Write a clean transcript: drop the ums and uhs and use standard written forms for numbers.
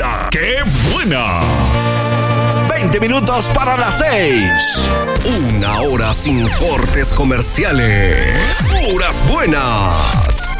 ¡La qué buena! 20 minutos para las 6. Una hora sin cortes comerciales. Puras buenas.